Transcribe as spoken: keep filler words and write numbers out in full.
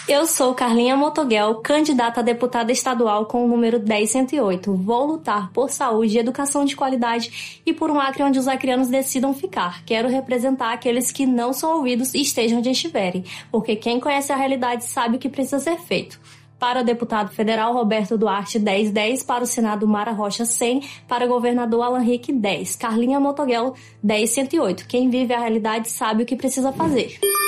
Eu sou Carlinha Motoguel, candidata a deputada estadual com o número dez cento e oito. Vou lutar por saúde e educação de qualidade e por um Acre onde os acreanos decidam ficar. Quero representar aqueles que não são ouvidos e estejam onde estiverem, porque quem conhece a realidade sabe o que precisa ser feito. Para o deputado federal Roberto Duarte, dez dez. Para o Senado, Mara Rocha, cem. Para o governador Alan Rick, dez. Carlinha Motoguel, dez cento e oito. Quem vive a realidade sabe o que precisa fazer.